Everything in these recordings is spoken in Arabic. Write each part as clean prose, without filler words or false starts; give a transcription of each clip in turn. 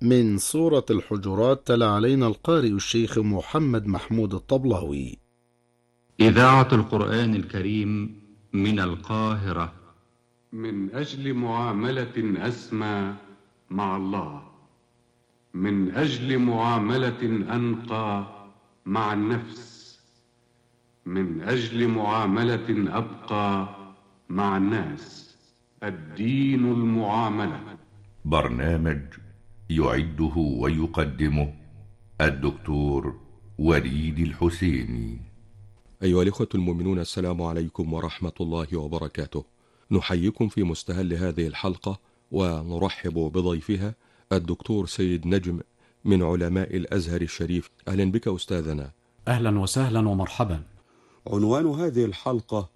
من سورة الحجرات تلا علينا القارئ الشيخ محمد محمود الطبلاوي. إذاعة القرآن الكريم من القاهرة. من أجل معاملة أسمى مع الله، من أجل معاملة أنقى مع النفس، من أجل معاملة أبقى مع الناس، الدين المعاملة. برنامج يعده ويقدمه الدكتور وليد الحسيني. أيها الإخوة المؤمنون، السلام عليكم ورحمة الله وبركاته. نحييكم في مستهل هذه الحلقة ونرحب بضيفها الدكتور سيد نجم من علماء الأزهر الشريف. أهلا بك أستاذنا. أهلا وسهلا ومرحبا. عنوان هذه الحلقة: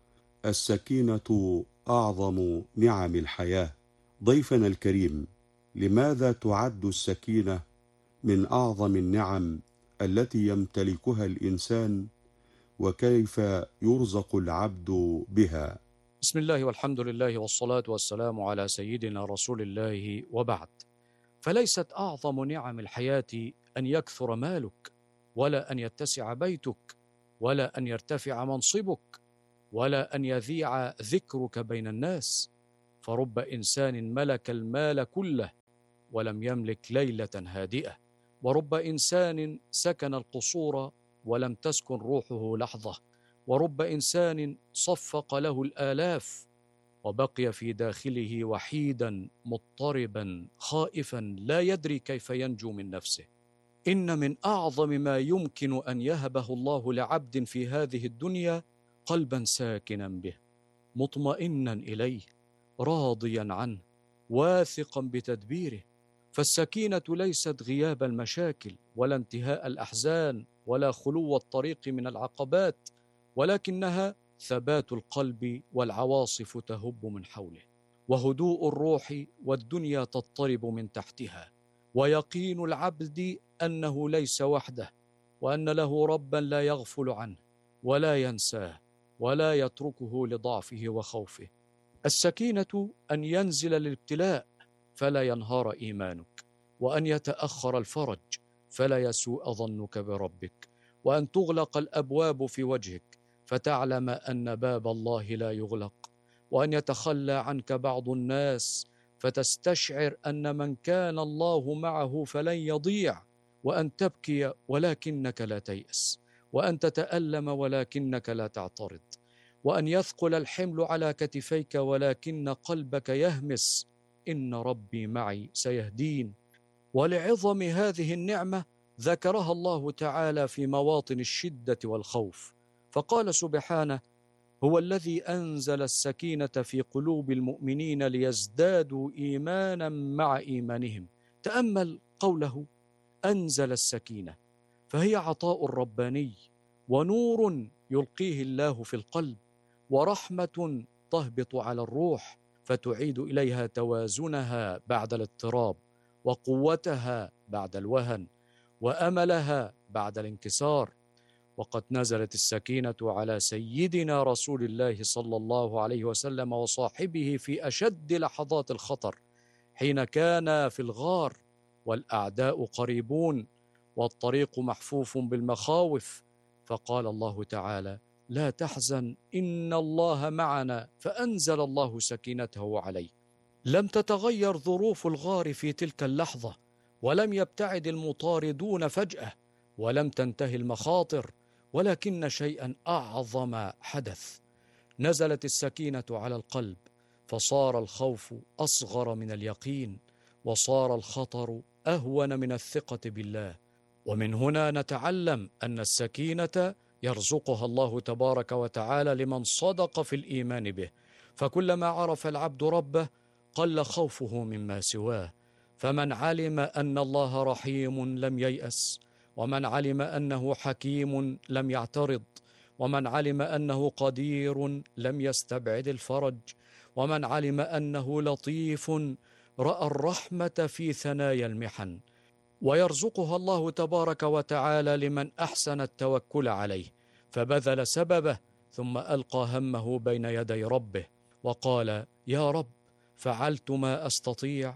السكينة أعظم نعم الحياة. ضيفنا الكريم، لماذا تعد السكينة من أعظم النعم التي يمتلكها الإنسان، وكيف يرزق العبد بها؟ بسم الله والحمد لله والصلاة والسلام على سيدنا رسول الله، وبعد. فليست أعظم نعم الحياة أن يكثر مالك، ولا أن يتسع بيتك، ولا أن يرتفع منصبك، ولا أن يذيع ذكرك بين الناس. فرب إنسان ملك المال كله ولم يملك ليلة هادئة، ورب إنسان سكن القصور ولم تسكن روحه لحظة، ورب إنسان صفق له الآلاف وبقي في داخله وحيدا مضطربا خائفا لا يدري كيف ينجو من نفسه. إن من أعظم ما يمكن أن يهبه الله لعبد في هذه الدنيا قلبا ساكنا به، مطمئنا إليه، راضيا عنه، واثقا بتدبيره. فالسكينة ليست غياب المشاكل، ولا انتهاء الأحزان، ولا خلو الطريق من العقبات، ولكنها ثبات القلب والعواصف تهب من حوله، وهدوء الروح والدنيا تضطرب من تحتها، ويقين العبد أنه ليس وحده، وأن له ربا لا يغفل عنه ولا ينساه ولا يتركه لضعفه وخوفه. السكينة أن ينزل الابتلاء فلا ينهار إيمانك، وأن يتأخر الفرج فلا يسوء ظنك بربك، وأن تغلق الأبواب في وجهك فتعلم أن باب الله لا يغلق، وأن يتخلى عنك بعض الناس فتستشعر أن من كان الله معه فلن يضيع، وأن تبكي ولكنك لا تيأس، وأن تتألم ولكنك لا تعترض، وأن يثقل الحمل على كتفيك ولكن قلبك يهمس: إن ربي معي سيهدين. ولعظم هذه النعمة ذكرها الله تعالى في مواطن الشدة والخوف، فقال سبحانه: هو الذي أنزل السكينة في قلوب المؤمنين ليزدادوا إيمانا مع إيمانهم. تأمل قوله أنزل السكينة، فهي عطاء رباني ونور يلقيه الله في القلب، ورحمة تهبط على الروح فتعيد إليها توازنها بعد الاضطراب، وقوتها بعد الوهن، وأملها بعد الانكسار. وقد نزلت السكينة على سيدنا رسول الله صلى الله عليه وسلم وصاحبه في أشد لحظات الخطر، حين كان في الغار والأعداء قريبون والطريق محفوف بالمخاوف، فقال الله تعالى: لا تحزن إن الله معنا، فأنزل الله سكينته عليه. لم تتغير ظروف الغار في تلك اللحظة، ولم يبتعد المطاردون فجأة، ولم تنتهي المخاطر، ولكن شيئا أعظم حدث. نزلت السكينة على القلب، فصار الخوف أصغر من اليقين، وصار الخطر أهون من الثقة بالله. ومن هنا نتعلم أن السكينة يرزقها الله تبارك وتعالى لمن صدق في الإيمان به، فكلما عرف العبد ربه قل خوفه مما سواه. فمن علم أن الله رحيم لم ييأس، ومن علم أنه حكيم لم يعترض، ومن علم أنه قدير لم يستبعد الفرج، ومن علم أنه لطيف رأى الرحمة في ثنايا المحن. ويرزقها الله تبارك وتعالى لمن أحسن التوكل عليه، فبذل سببه ثم ألقى همه بين يدي ربه وقال: يا رب، فعلت ما أستطيع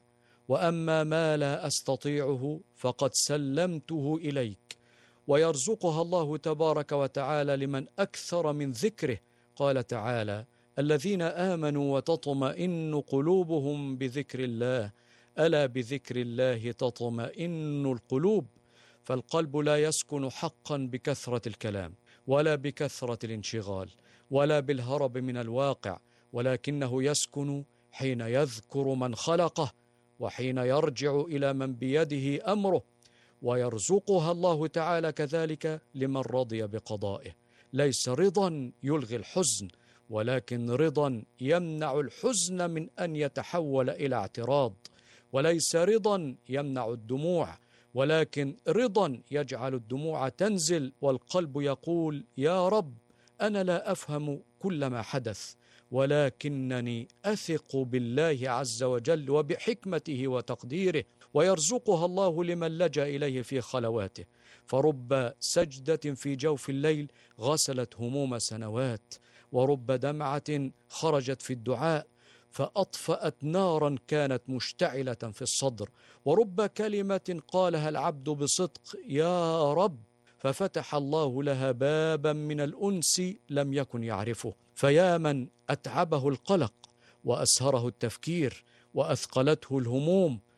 وأما ما لا أستطيعه فقد سلمته إليك. ويرزقها الله تبارك وتعالى لمن أكثر من ذكره. قال تعالى: الذين آمنوا وتطمئن قلوبهم بذكر الله، ألا بذكر الله تطمئن القلوب. فالقلب لا يسكن حقا بكثرة الكلام، ولا بكثرة الانشغال، ولا بالهرب من الواقع، ولكنه يسكن حين يذكر من خلقه، وحين يرجع إلى من بيده أمره. ويرزقها الله تعالى كذلك لمن رضي بقضائه. ليس رضا يلغي الحزن، ولكن رضا يمنع الحزن من أن يتحول إلى اعتراض. وليس رضا يمنع الدموع، ولكن رضا يجعل الدموع تنزل والقلب يقول: يا رب، أنا لا أفهم كل ما حدث، ولكنني أثق بالله عز وجل وبحكمته وتقديره. ويرزقها الله لمن لجأ إليه في خلواته. فرب سجدة في جوف الليل غسلت هموم سنوات، ورب دمعة خرجت في الدعاء فأطفأت نارا كانت مشتعلة في الصدر، ورب كلمة قالها العبد بصدق: يا رب، ففتح الله لها بابا من الأنس لم يكن يعرفه. فيا من أتعبه القلق وأسهره التفكير وأثقلته الهموم